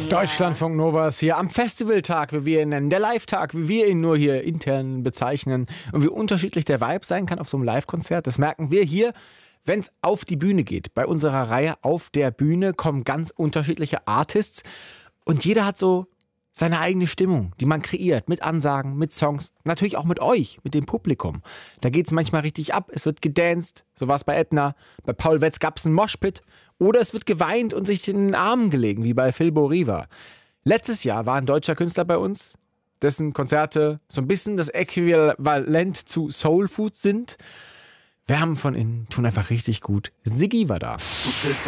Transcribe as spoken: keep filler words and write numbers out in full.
Deutschlandfunk Nova ist hier am Festivaltag, wie wir ihn nennen, der Live-Tag, wie wir ihn nur hier intern bezeichnen. Und wie unterschiedlich der Vibe sein kann auf so einem Live-Konzert, das merken wir hier, wenn es auf die Bühne geht. Bei unserer Reihe Auf der Bühne kommen ganz unterschiedliche Artists und jeder hat so seine eigene Stimmung, die man kreiert, mit Ansagen, mit Songs, natürlich auch mit euch, mit dem Publikum. Da geht es manchmal richtig ab, es wird gedanced, so war es bei Edna, bei Paul Wetz gab es einen Moshpit oder es wird geweint und sich in den Armen gelegen, wie bei Phil Boriva. Letztes Jahr war ein deutscher Künstler bei uns, dessen Konzerte so ein bisschen das Äquivalent zu Soul Food sind. Wärmen von innen tun einfach richtig gut. Siggi war da.